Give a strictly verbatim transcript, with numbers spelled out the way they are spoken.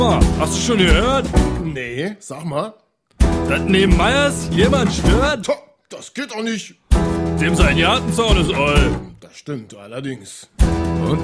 Hast du schon gehört? Nee, sag mal. Dass neben Meyers jemand stört? Tja, das geht doch nicht. Dem sein Gartenzaun ist all. Das stimmt allerdings. Und